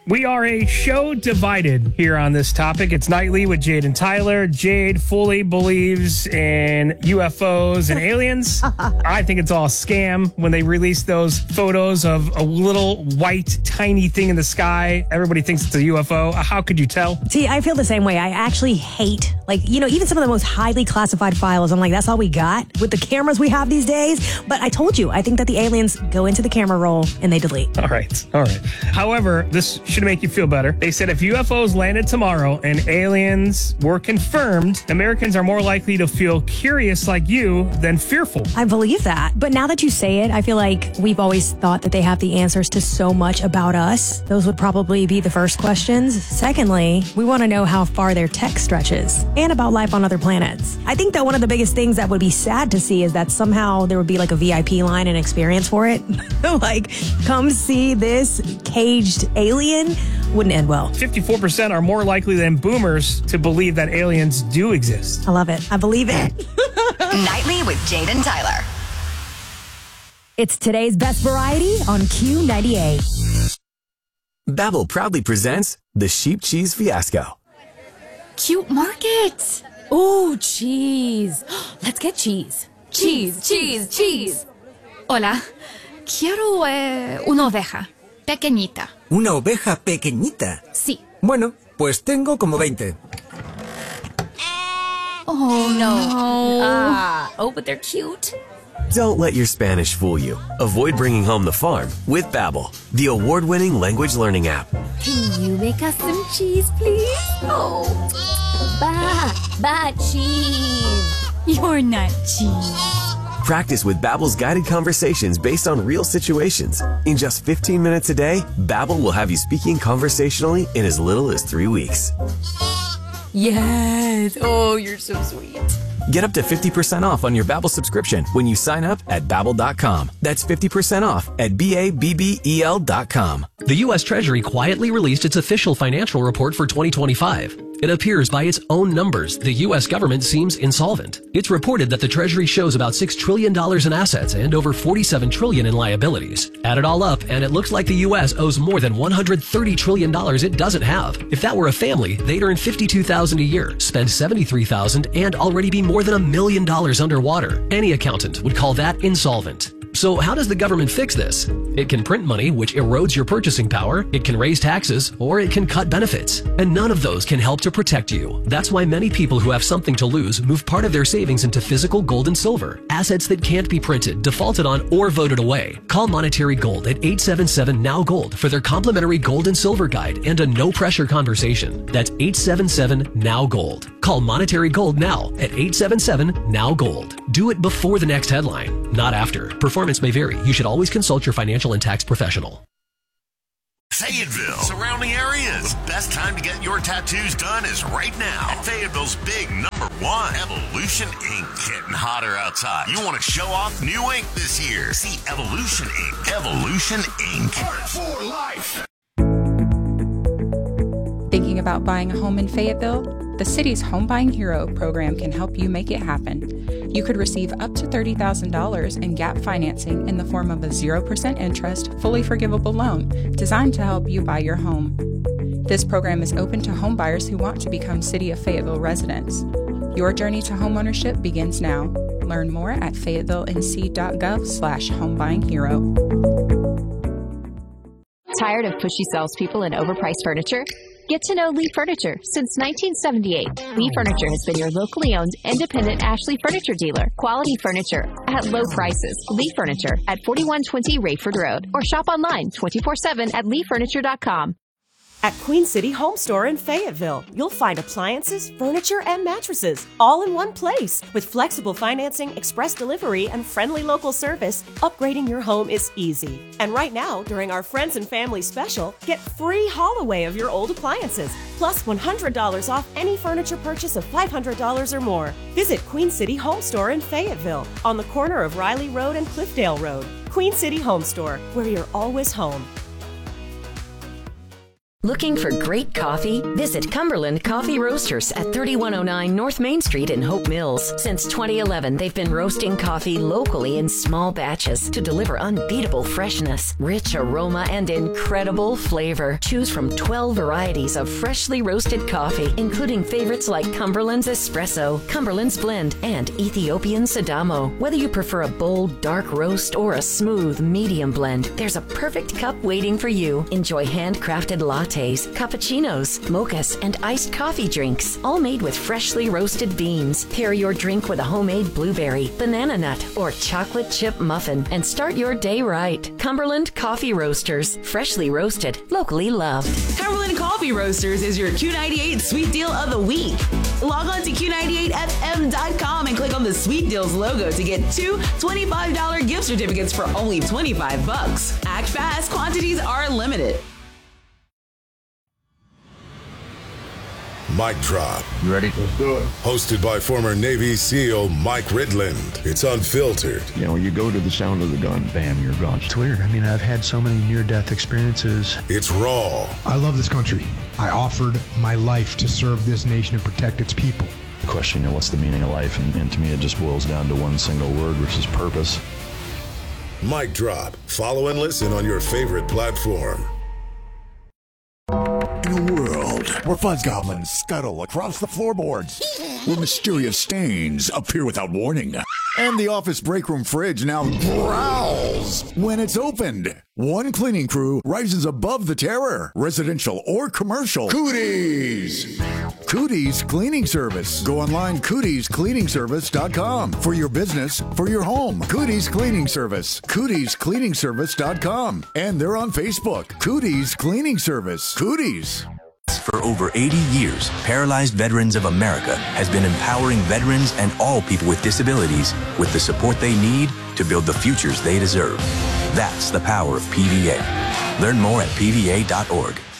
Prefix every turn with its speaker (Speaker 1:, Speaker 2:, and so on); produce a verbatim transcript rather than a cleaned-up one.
Speaker 1: We are a show divided here on this topic. It's Nightly with Jade and Tyler. Jade fully believes in U F Os and aliens. I think it's all a scam when they release those photos of a little white, tiny thing in the sky. Everybody thinks it's a U F O. How could you tell?
Speaker 2: See, I feel the same way. I actually hate, like, you know, even some of the most highly classified files. I'm like, that's all we got with the cameras we have these days. But I told you, I think that the aliens go into the camera roll and they delete.
Speaker 1: All right. All right. However, this should make you feel better. They said if U F Os landed tomorrow and aliens were confirmed, Americans are more likely to feel curious like you than fearful.
Speaker 2: I believe that. But now that you say it, I feel like we've always thought that they have the answers to so much about us. Those would probably be the first questions. Secondly, we want to know how far their tech stretches and about life on other planets. I think that one of the biggest things that would be sad to see is that somehow there would be like a V I P line and experience for it. Like, come see this caged alien. Wouldn't end well.
Speaker 1: fifty-four percent are more likely than boomers to believe that aliens do exist.
Speaker 2: I love it. I believe it.
Speaker 3: Nightly with Jade and Tyler.
Speaker 2: It's today's best variety on Q ninety-eight.
Speaker 4: Babbel proudly presents the Sheep Cheese Fiasco.
Speaker 5: Cute market. Oh, cheese. Let's get cheese. Cheese, cheese, cheese. Hola. Quiero eh, una oveja. Pequeñita.
Speaker 6: ¿Una oveja pequeñita?
Speaker 5: Sí.
Speaker 6: Bueno, pues tengo como veinte.
Speaker 5: Oh, no. Ah, oh, but they're cute.
Speaker 4: Don't let your Spanish fool you. Avoid bringing home the farm with Babbel, the award-winning language learning app.
Speaker 5: Can you make us some cheese, please? Oh. Ba, ba cheese. You're not cheese.
Speaker 4: Practice with Babbel's guided conversations based on real situations. In just fifteen minutes a day, Babbel will have you speaking conversationally in as little as three weeks.
Speaker 5: Yes. Oh, you're so sweet.
Speaker 4: Get up to fifty percent off on your Babbel subscription when you sign up at Babbel dot com. That's fifty percent off at B A B B E L dot com.
Speaker 7: The U S Treasury quietly released its official financial report for twenty twenty-five. It appears by its own numbers, the U S government seems insolvent. It's reported that the Treasury shows about six trillion dollars in assets and over forty-seven trillion dollars in liabilities. Add it all up, and it looks like the U S owes more than one hundred thirty trillion dollars it doesn't have. If that were a family, they'd earn fifty-two thousand dollars a year, spend seventy-three thousand dollars, and already be more than a million dollars underwater. Any accountant would call that insolvent. So how does the government fix this? It can print money, which erodes your purchasing power, it can raise taxes, or it can cut benefits. And none of those can help to protect you. That's why many people who have something to lose move part of their savings into physical gold and silver, assets that can't be printed, defaulted on, or voted away. Call Monetary Gold at eight seven seven N O W Gold for their complimentary gold and silver guide and a no-pressure conversation. That's eight seven seven N O W Gold. Call Monetary Gold now at eight seven seven N O W Gold. Do it before the next headline, not after. Performance may vary. You should always consult your financial and tax professional.
Speaker 8: Fayetteville, surrounding areas. The best time to get your tattoos done is right now. At Fayetteville's big number one, Evolution Ink. Getting hotter outside. You want to show off new ink this year? See Evolution Ink. Evolution Ink. Art for life.
Speaker 9: Thinking about buying a home in Fayetteville? The city's Home Buying Hero program can help you make it happen. You could receive up to thirty thousand dollars in gap financing in the form of a zero percent interest, fully forgivable loan designed to help you buy your home. This program is open to home buyers who want to become City of Fayetteville residents. Your journey to homeownership begins now. Learn more at fayetteville.nc.gov slash homebuyinghero.
Speaker 10: Tired of pushy salespeople and overpriced furniture? Get to know Lee Furniture. Since nineteen seventy-eight, Lee Furniture has been your locally owned, independent Ashley Furniture dealer. Quality furniture at low prices. Lee Furniture at forty-one twenty Rayford Road, or shop online twenty-four seven at lee furniture dot com.
Speaker 11: At Queen City Home Store in Fayetteville, you'll find appliances, furniture, and mattresses all in one place. With flexible financing, express delivery, and friendly local service, upgrading your home is easy. And right now, during our Friends and Family special, get free haul away of your old appliances, plus one hundred dollars off any furniture purchase of five hundred dollars or more. Visit Queen City Home Store in Fayetteville, on the corner of Riley Road and Cliffdale Road. Queen City Home Store, where you're always home.
Speaker 12: Looking for great coffee? Visit Cumberland Coffee Roasters at thirty-one oh nine North Main Street in Hope Mills. Since twenty eleven, they've been roasting coffee locally in small batches to deliver unbeatable freshness, rich aroma, and incredible flavor. Choose from twelve varieties of freshly roasted coffee, including favorites like Cumberland's Espresso, Cumberland's Blend, and Ethiopian Sidamo. Whether you prefer a bold, dark roast or a smooth, medium blend, there's a perfect cup waiting for you. Enjoy handcrafted lattes, cappuccinos, mochas, and iced coffee drinks, all made with freshly roasted beans. Pair your drink with a homemade blueberry, banana nut, or chocolate chip muffin, and start your day right. Cumberland Coffee Roasters, freshly roasted, locally loved.
Speaker 13: Cumberland Coffee Roasters is your Q ninety-eight Sweet Deal of the Week. Log on to Q ninety-eight F M dot com and click on the Sweet Deals logo to get two twenty-five dollars gift certificates for only twenty-five bucks. Act fast, quantities are limited.
Speaker 14: Mic Drop.
Speaker 15: You ready? Let's do it.
Speaker 14: Hosted by former Navy SEAL Mike Ridland. It's unfiltered.
Speaker 15: You know, you go to the sound of the gun, bam, you're gone.
Speaker 16: It's weird. I mean, I've had so many near-death experiences.
Speaker 14: It's raw.
Speaker 17: I love this country. I offered my life to serve this nation and protect its people.
Speaker 16: The question, you know, what's the meaning of life? And, and to me, it just boils down to one single word, which is purpose.
Speaker 14: Mic Drop. Follow and listen on your favorite platform.
Speaker 18: In a world where fuzz goblins scuttle across the floorboards, where mysterious stains appear without warning, and the office break room fridge now growls when it's opened, one cleaning crew rises above the terror, residential or commercial. Cooties! Cooties Cleaning Service. Go online, cooties cleaning service dot com. For your business, for your home. Cooties Cleaning Service. cooties cleaning service dot com. And they're on Facebook. Cooties Cleaning Service. Cooties.
Speaker 19: For over eighty years, Paralyzed Veterans of America has been empowering veterans and all people with disabilities with the support they need to build the futures they deserve. That's the power of P V A. Learn more at P V A dot org.